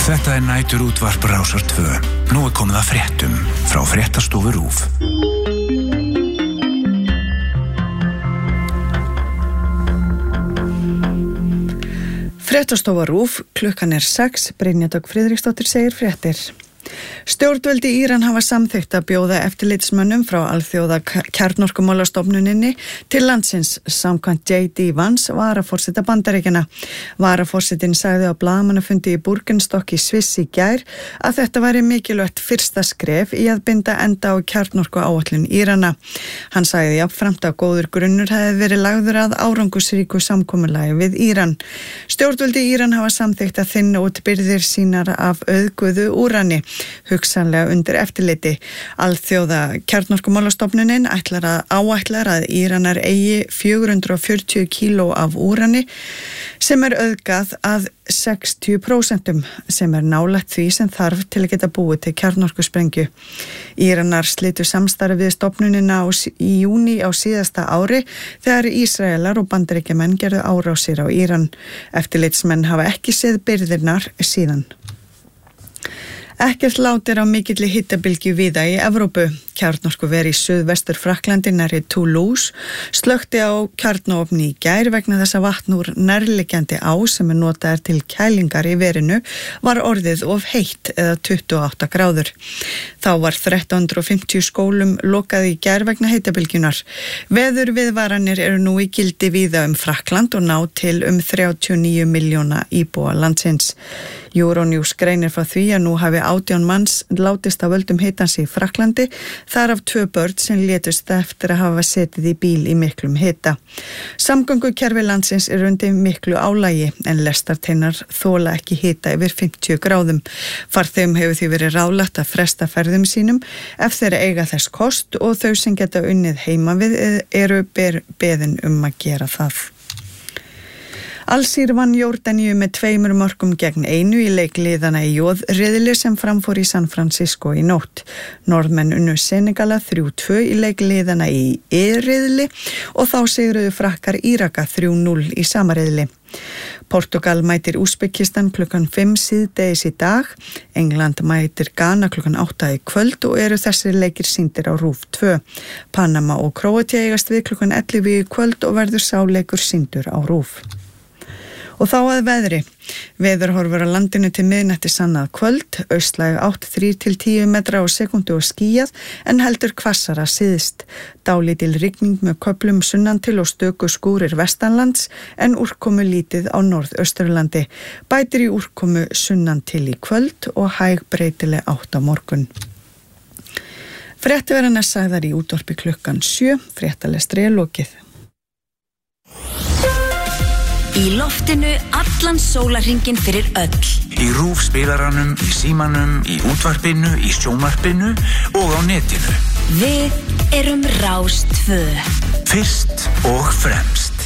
Þetta nætur útvarp Rásar 2. Nú komið að fréttum frá fréttastofu RÚV. Fréttastofa RÚV, klukkan 6, Brynja Dögg Friðriksdóttir segir fréttir. Stjórnvöld í Íran hafa samþykkt að bjóða eftirlitsmönnum frá alþjóða kjarnorkumálastofnuninni til landsins samkvæmt J.D. Vance, varaforseta Bandaríkjanna. Varaforsetinn sagði á blaðamannafundi í Burgenstock í Sviss í gær að þetta væri mikilvægt fyrsta skref í að binda enda á kjarnorkuáætlun Írana. Hann sagði jafnframt að góður grunnur hefði verið lagður að árangursríku samkomulagi við Íran. Stjórnvöld í Íran hafa samþykkt að þynna út birgðir sínar af auðguðu úrani, hugsanlega undir eftirliti. Alþjóða kjarnorkumálastofnunin áætlar að Íranar eigi 440 kíló af úrani sem auðgað að 60%, sem nálægt því sem þarf til að geta búið til kjarnorkusprengju. Íranar slitu samstarfi við stofnunina í júní á síðasta ári þegar Ísraelar og Bandaríkjamenn gerðu árásir á Íran. Eftirlitsmenn hafa ekki séð birgðirnar síðan. Ekkert lát á mikilli hitabylgju víða í Evrópu. Kjarnorkuver í suðvestur Frakklandi nærri Toulouse slökkti á kjarnaofni í gær vegna þess að vatn úr nærliggjandi á sem notaðar til kælingar í verinu var orðið of heitt eða 28 gráður. Þá var 1350 skólum lokað í gær vegna hitabylgjunar. Veðurviðvaranir eru nú í gildi víða Frakkland og ná til 39 milljóna íbúa landsins. Euronews greinir frá því að nú hafi 18 manns látist af völdum hitans í Frakklandi, þar af 2 börn sem létust eftir að hafa setið í bíl í miklum hita. Samgöngukerfi landsins er undir miklu álagi en lestarteinar þola ekki hita yfir 50 gráðum. Farþegum hefur því verið ráðlagt að fresta ferðum sínum ef þeir eiga þess kost og þau sem geta unnið heima við eru beðin að gera það. Al-Sir vann Jórdaníu með 2 mörkum gegn 1 í leik liðana í J-riðli sem framfór í San Francisco í nótt. Norðmenn unnu Senegala 3-2 í leik liðana í E-riðli og þá sigruðu Frakkar Íraka 3-0 í sama riðli. Portugal mætir Úsbekistan klukkan 5 síðdegis í dag, England mætir Ghana klukkan 8 í kvöld og eru þessir leikir sýndir á RÚV 2. Panama og Króatía eigast við klukkan 11 í kvöld og verður sá leikur sýndur á RÚV. Og þá að veðri. Veðurhorfur á landinu til miðnætti sannað kvöld, austlæg átt 3-10 metra á sekúndu og skýjað en heldur hvassara syðst. Dálítil rigning með köflum sunnan til og stöku skúrir vestanlands en úrkomu lítið á norðausturlandi. Bætir í úrkomu sunnan til í kvöld og hæg breytileg átt á morgun. Fréttaverðarnar sagðar í útvarpi klukkan 7, fréttalestri lokið. Í loftinu allan sólarhringinn fyrir öll. Í RÚV spilaranum, í símanum, í útvarpinu, í sjónvarpinu og á netinu. Við erum Rás 2. Fyrst og fremst.